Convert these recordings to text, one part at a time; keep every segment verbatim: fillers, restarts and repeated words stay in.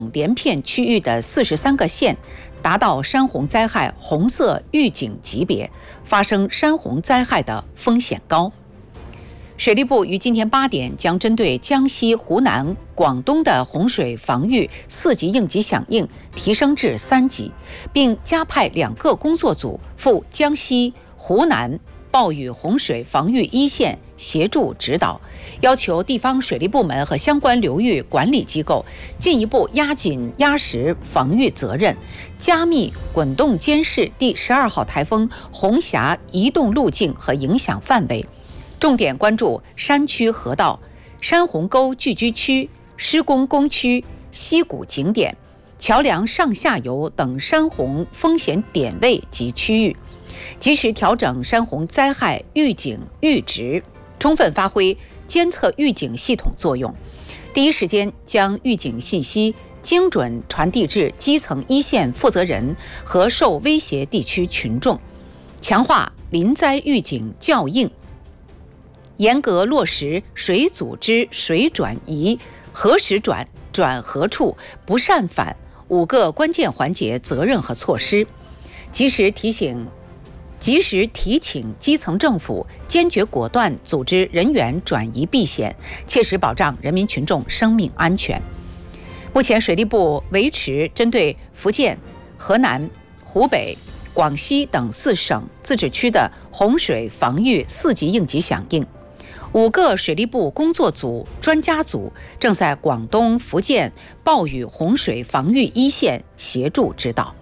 连片区域的四十三个县达到山洪灾害红色预警级别，发生山洪灾害的风险高。水利部于今天八点将针对江西、湖南、广东的洪水防御四级应急响应提升至三级，并加派两个工作组赴江西、湖南暴雨洪水防御一线协助指导，要求地方水利部门和相关流域管理机构进一步压紧压实防御责任，加密滚动监视第十二号台风红霞移动路径和影响范围，重点关注山区河道、山洪沟聚居区、施工工区、溪谷景点、桥梁上下游等山洪风险点位及区域，及时调整山洪灾害预警预值，充分发挥监测预警系统作用，第一时间将预警信息精准传递至基层一线负责人和受威胁地区群众，强化临灾预警校应，严格落实水组织、水转移、何时转、转何处、不擅返五个关键环节责任和措施，及时提醒及时提请基层政府坚决果断组织人员转移避险，切实保障人民群众生命安全。目前水利部维持针对福建、河南、湖北、广西等四省自治区的洪水防御四级应急响应，五个水利部工作组、专家组正在广东、福建暴雨洪水防御一线协助指导。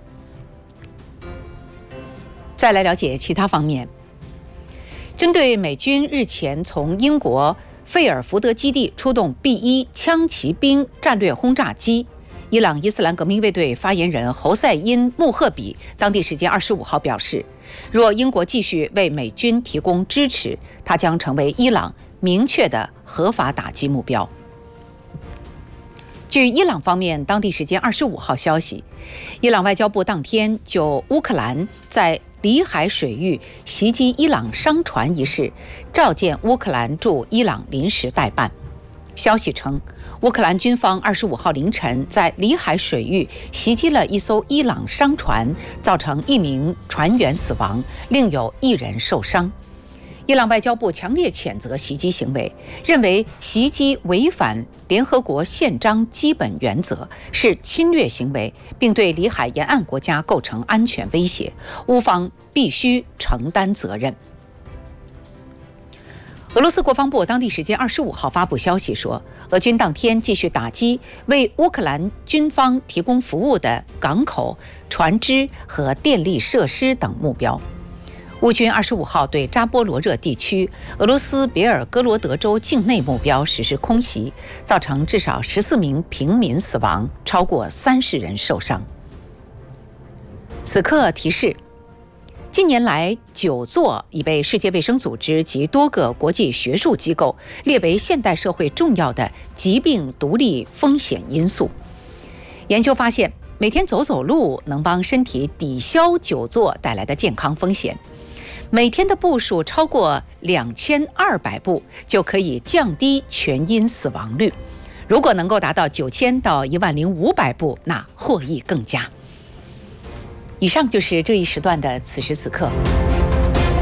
再来了解其他方面，针对美军日前从英国费尔福德基地出动 B 一 枪骑兵战略轰炸机，伊朗伊斯兰革命卫队发言人侯赛因·穆赫比当地时间二十五号表示，若英国继续为美军提供支持，它将成为伊朗明确的合法打击目标。据伊朗方面当地时间二十五号消息，伊朗外交部当天就乌克兰在里海水域袭击伊朗商船一事召见乌克兰驻伊朗临时代办。消息称，乌克兰军方二十五号凌晨在里海水域袭击了一艘伊朗商船，造成一名船员死亡，另有一人受伤。伊朗外交部强烈谴责袭击行为，认为袭击违反联合国宪章基本原则，是侵略行为，并对里海沿岸国家构成安全威胁，乌方必须承担责任。俄罗斯国防部当地时间二十五号发布消息说，俄军当天继续打击为乌克兰军方提供服务的港口、船只和电力设施等目标。乌军二十五号对扎波罗热地区俄罗斯别尔哥罗德州境内目标实施空袭，造成至少十四名平民死亡，超过三十人受伤。此刻提示，近年来久坐已被世界卫生组织及多个国际学术机构列为现代社会重要的疾病独立风险因素。研究发现，每天走走路能帮身体抵消久坐带来的健康风险。每天的步数超过两千二百步，就可以降低全因死亡率。如果能够达到九千到一万零五百步，那获益更佳。以上就是这一时段的此时此刻。